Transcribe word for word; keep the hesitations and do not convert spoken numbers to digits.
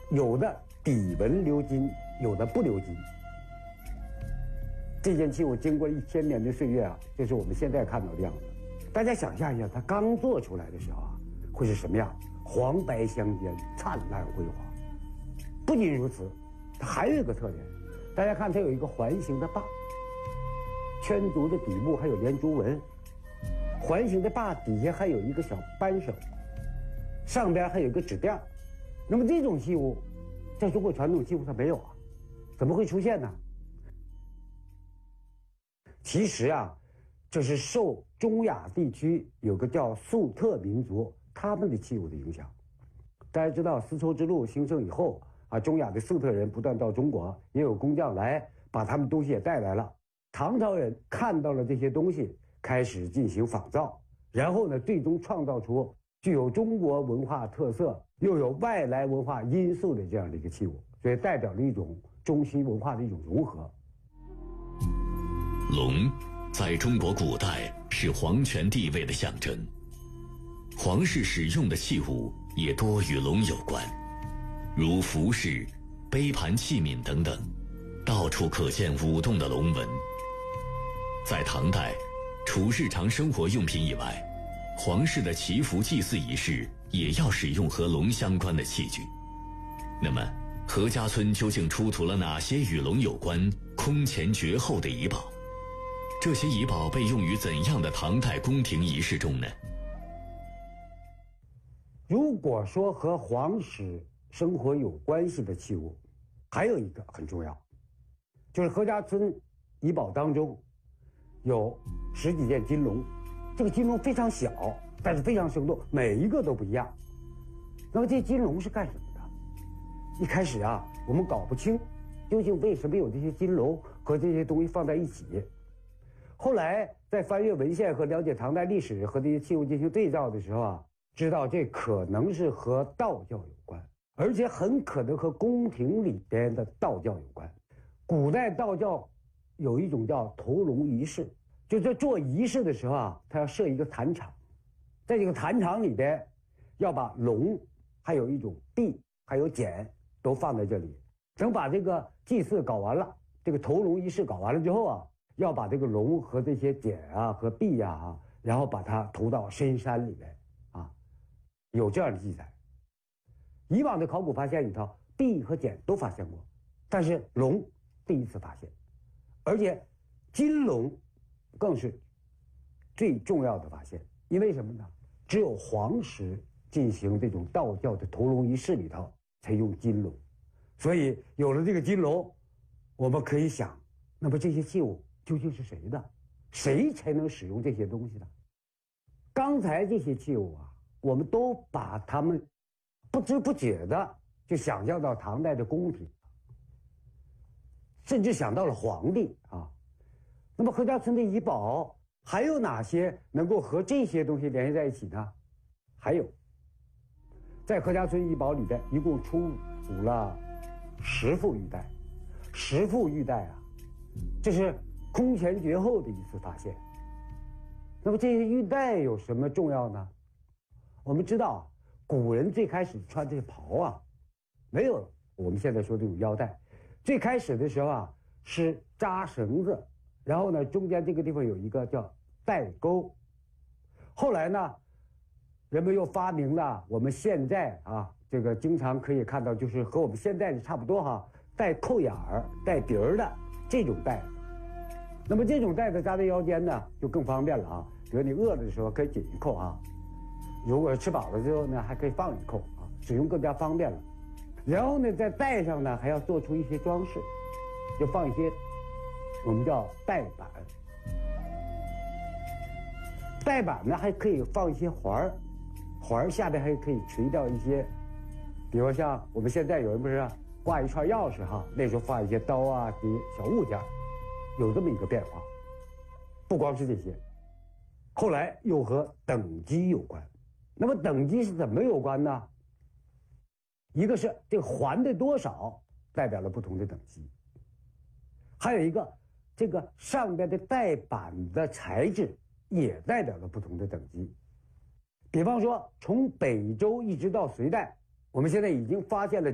有的底纹鎏金，有的不鎏金。这件器物经过一千年的岁月啊，就是我们现在看到的样子。大家想象一下，它刚做出来的时候啊，会是什么样？黄白相间，灿烂辉煌。不仅如此，它还有一个特点，大家看它有一个环形的把，圈足的底部还有连珠纹，环形的把底下还有一个小扳手，上边还有一个指垫。那么这种器物，在中国传统器物它没有啊，怎么会出现呢？其实啊，这是受中亚地区有个叫粟特民族他们的器物的影响。大家知道丝绸之路兴盛以后啊，中亚的粟特人不断到中国，也有工匠来把他们东西也带来了。唐朝人看到了这些东西，开始进行仿造，然后呢，最终创造出具有中国文化特色又有外来文化因素的这样的一个器物，所以代表了一种中西文化的一种融合。 龙在中国古代是皇权地位的象征，皇室使用的器物也多与龙有关，如服饰、杯盘器皿等等，到处可见舞动的龙纹。在唐代，除日常生活用品以外，皇室的祈福祭祀仪式也要使用和龙相关的器具。那么何家村究竟出土了哪些与龙有关、空前绝后的遗宝？这些遗宝被用于怎样的唐代宫廷仪式中呢？ 如果说和皇室生活有关系的器物，还有一个很重要，就是何家村遗宝当中有十几件金龙。这个金龙非常小，但是非常生动，每一个都不一样。那么这金龙是干什么的？一开始啊，我们搞不清究竟为什么有这些金龙和这些东西放在一起。后来在翻阅文献和了解唐代历史和这些器物进行对照的时候啊，知道这可能是和道教有关，而且很可能和宫廷里边的道教有关。古代道教有一种叫投龙仪式，就在做仪式的时候啊，他要设一个坛场，在这个坛场里边要把龙还有一种璧还有简都放在这里。等把这个祭祀搞完了，这个投龙仪式搞完了之后啊，要把这个龙和这些简啊和璧呀啊，然后把它投到深山里面啊，有这样的记载。以往的考古发现里头，璧和简都发现过，但是龙第一次发现，而且金龙更是最重要的发现。因为什么呢？只有皇室进行这种道教的投龙仪式里头才用金龙，所以有了这个金龙，我们可以想，那么这些器物究竟是谁的？谁才能使用这些东西呢？刚才这些器物啊，我们都把它们不知不觉的就想象到唐代的宫廷，甚至想到了皇帝啊。那么何家村的遗宝还有哪些能够和这些东西联系在一起呢？还有，在何家村遗宝里边一共出土了十副玉带。十副玉带啊，这是空前绝后的一次发现。那么这些玉带有什么重要呢？我们知道古人最开始穿这些袍啊，没有我们现在说这种腰带。最开始的时候啊，是扎绳子，然后呢中间这个地方有一个叫带钩。后来呢，人们又发明了我们现在啊这个经常可以看到，就是和我们现在的差不多哈，带扣眼儿、带鼻儿的这种带子。那么这种带子扎在腰间呢，就更方便了啊。比如你饿了的时候可以紧一扣啊，如果吃饱了之后呢，还可以放一扣啊，使用更加方便了。然后呢，在带上呢还要做出一些装饰，就放一些我们叫带板。带板呢还可以放一些环儿，环儿下边还可以垂掉一些，比如像我们现在有人不是挂一串钥匙哈，那时候放一些刀啊这些小物件，有这么一个变化。不光是这些，后来又和等级有关。那么等级是怎么有关呢？一个是这个环的多少代表了不同的等级，还有一个这个上边的带板的材质也代表了不同的等级。比方说从北周一直到隋代，我们现在已经发现了